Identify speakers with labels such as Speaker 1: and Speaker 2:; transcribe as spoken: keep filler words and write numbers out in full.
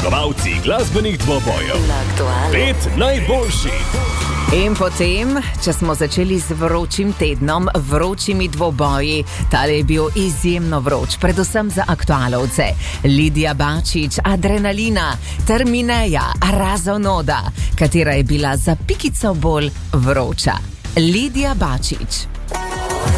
Speaker 1: zmagovalci glasbenih dvobojev. Pet najboljših.
Speaker 2: In potem, če smo začeli z vročim tednom, vročimi dvoboji, tale je bil izjemno vroč, predvsem za aktualovce. Lidija Bačič, Adrenalina, Termineja, Razonoda, katera je bila za pikico bolj vroča. Lidija Bačič.